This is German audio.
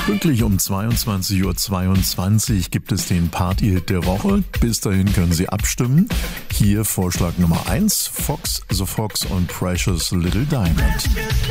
Pünktlich um 22:22 Uhr gibt es den Party-Hit der Woche. Bis dahin können Sie abstimmen. Hier Vorschlag Nummer 1, Fox, The Fox und Precious Little Diamond.